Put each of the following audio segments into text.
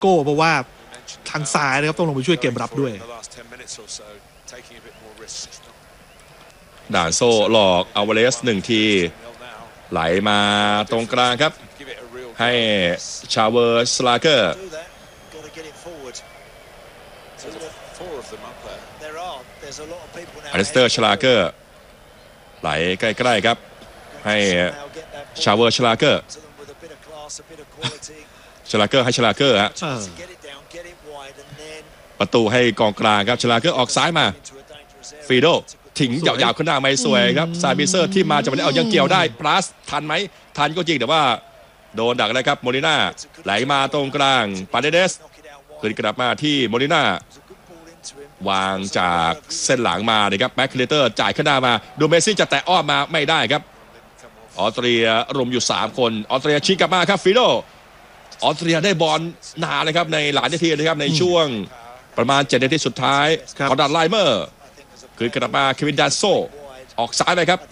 โก้เพราะว่าทางซ้ายนะครับต้องลงไปช่วยเกมรับด้วยด่านโซ่หลอกอัลวาเรส1ทีไหลมาตรงกลางครับให้ชาเวอร์สลาเกอร์อลิสเตอร์ชลาเกอร์ไหลใกล้ๆครับให้ชาเวอร์ชลาเกอร์ให้ชลาเกอร์ฮะประตูให้กองกลางครับชลาเกอร์ออกซ้ายมาฟีโดถิงยาวๆขึ้นหน้าไม่สวยครับซาบิเซอร์ที่มาจากวันนี้เอายังเกี่ยวได้พลัสทันไหมทันก็จริงแต่ว่าโดนดักเลยครับโมลิน่าไหลมาตรงกลางปาเดเดสขึ้นกลับมาที่โมลิน่าวางจากเส้นหลังมาเลยครับแบ็คคิเลเตอร์จ่ายขึ้นหน้ามาดูเมซี่จะแตะอ้อมมาไม่ได้ครับออสเตรียรุมอยู่3คนออสเตรียชี้กลับมาครับฟิโดออสเตรียได้บอลนานเลยครับในหลายนาทีนะครับในช่วงประมาณ7 นาทีสุดท้ายคอนดัตไลเมอร์ขึ้นกลับมาเควินดานโซออกซ้ายไปครับ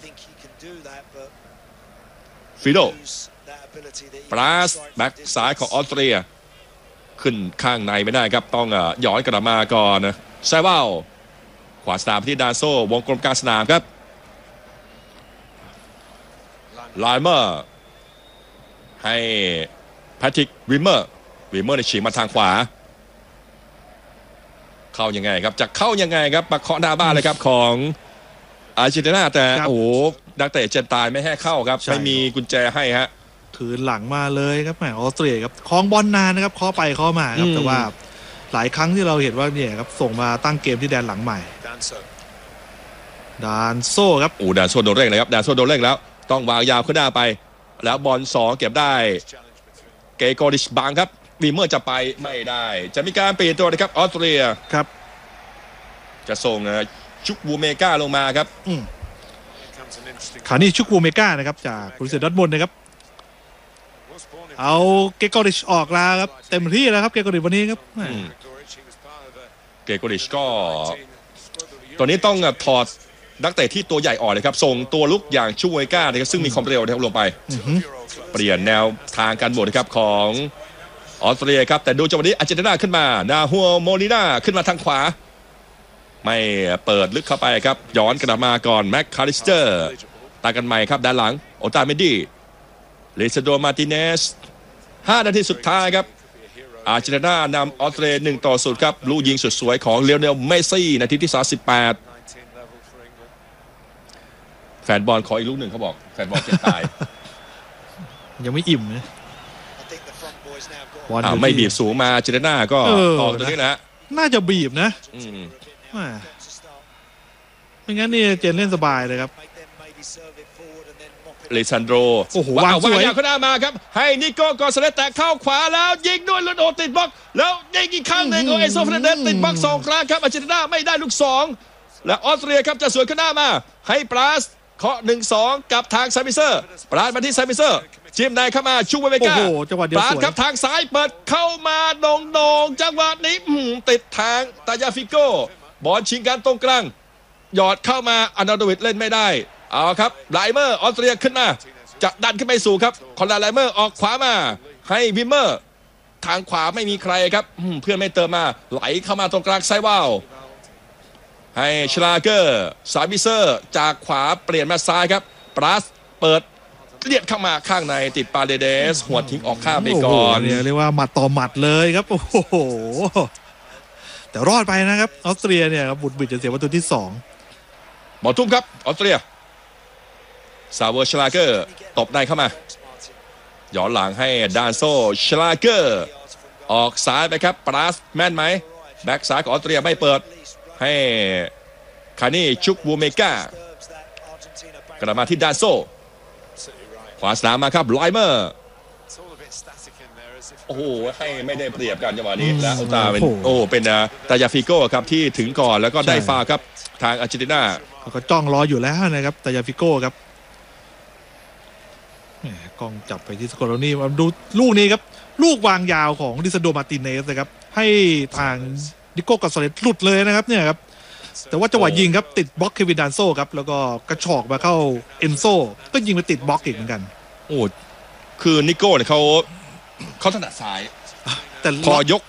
ฟิโดปราสแบ็คซ้ายของออสเตรียขึ้นข้างในไม่ได้ครับต้องย้อนกลับมาก่อนไซเวลขวาสนามที่ดานโซวงกลมกลางสนามครับไลเมอร์ให้แพทริกวิมเมอร์ในฉีกมาทางขวาเข้ายังไงครับจะเข้ายังไงครับมาเคาะหน้าบ้านเลยครับของอาร์เจนตินาแต่โอ้โหนักเตะเจนตายไม่ให้เข้าครับไม่มีกุญแจให้ฮะถือหลังมาเลยครับแหมออสเตรียครับคล้องบอลนานนะครับเคาะไปเคาะมาครับแต่ว่าหลายครั้งที่เราเห็นว่าเนี่ยครับส่งมาตั้งเกมที่แดนหลังใหม่ดานโซ่ครับดานโซ่โดนเร่งเลยครับดานโซ่โดนเร่งแล้วต้องวางยาวขึ้นหน้าไปแล้วบอล2เก็บได้เกโกดิชบังครับวีเมอร์จะไปไม่ได้จะมีการเปลี่ยนตัวนะครับออสเตรียครับจะส่งชุกวูเมกาลงมาครับขานี่ชุกวูเมกานะครับจากบรูเซียดอร์ทมุนด์นะครับเอาเกโกดิชออกแล้วครับเต็มที่แล้วครับเกโกดิชวันนี้ครับเกโกดิชก็ตอนนี้ต้องถอดนักเตะที่ตัวใหญ่ออกเลยครับส่งตัวลุกอย่างชูเวก้านะครับซึ่งมีความเร็วนะครับลงไปเปลี่ยนแนวทางการบวกนะครับของออสเตรียครับแต่ดูจังหวะนี้อาร์เจนตินาขึ้นมานาฮัวโมลิน่าขึ้นมาทางขวาไม่เปิดลึกเข้าไปครับย้อนกลับมาก่อนแม็กคาลิสเตอร์ตากันใหม่ครับด้านหลังโอตาเมดี้เลซาโดมาร์ติเนส5 นาทีสุดท้ายครับอาร์เจนตินานำออสเตรเลีย1-0ครับลูกยิงสุดสวยของเลโอเนลเมสซี่นาทีที่38แฟนบอลขออีกลูกหนึ่งเขาบอกแฟนบอลเจ็บตายยังไม่อิ่มนะบอลไม่บีบสูงมาอาร์เจนตินาก็ต่อตรงนี้นะน่าจะบีบนะไม่งั้นนี่เจนเล่นสบายเลยครับเลซันโดรโอ้โหวางสวยขึ้นหน้ามาครับให้นิโก้กอสเลสแตะเข้าขวาแล้วยิงด้วยลุนโอติดบล็อกแล้วยิงอีกครั้งหนึ่งเอโซเฟรเดสติดบล็อก2 ครั้งครับอาร์เจนตินาไม่ได้ลูก2และออสเตรียครับจะสวนขึ้นหน้ามาให้ปราสเคาะ 1-2 กับทางซาบิเซอร์ปราสมาที่ซาบิเซอร์จิ้มในเข้ามาชูเวเมกาปราสครับทางซ้ายเปิดเข้ามาโด่งจังหวะนี้ติดทางตายาฟิโก้บอลชิงกันตรงกลางหยอดเข้ามาอานาโดวิดเล่นไม่ได้เอาครับไลเมอร์ออสเตรียขึ้นมาจะดันขึ้นไปสู่ครับคอนราดไลเมอร์ออกขวามาให้วิมเมอร์ทางขวาไม่มีใครครับเพื่อนไม่เติมมาไหลเข้ามาตรงกลางไซวาลให้ชลาเกอร์ซาบิเซอร์จากขวาเปลี่ยนมาซ้ายครับปราสเปิดเลียดเข้ามาข้างในติดปาเดเดสหัวทิ้งออกข้ามไปก่อนเรียกว่าหมัดต่อหมัดเลยครับโอ้โหแต่รอดไปนะครับออสเตรียเนี่ยครับบุดบิดจะเสียประตูที่2 บอลทุ่มครับออสเตรียซาเวอร์ชลาเกอร์ตบในเข้ามาย้อนหลังให้ดานโซชลาเกอร์ออกซ้ายไปครับปราสแม่นไหมแบ็กซ้ายของออสเตรียไม่เปิดให้คานี่ชุกวูเมกากลับมาที่ดานโซขวาสนามมาครับไลเมอร์โอ้โหให้ไม่ได้เปรียบกันจังหวะนี้แล้วตาเป็นเป็นตายาฟิโก้ครับที่ถึงก่อนแล้วก็ได้ฟาวครับทางอาร์เจนตินาก็จ้องรออยู่แล้วนะครับตายาฟิโก้ครับกล้องจับไปที่สกอร์นี่มาดูลูกนี้ครับลูกวางยาวของดิซาโดมาร์ติเนสนะครับให้ทางนิโก้กอสเลสหลุดเลยนะครับเนี่ยครับแต่ว่าจังหวะยิงครับติดบล็อกเควินดานโซครับแล้วก็กระชอกมาเข้าเอนโซก็ยิงไปติดบล็อกอีกเหมือนกันโอ้คือนิโก้เนี่ยเขาถนัดซ้ายแต่พอยก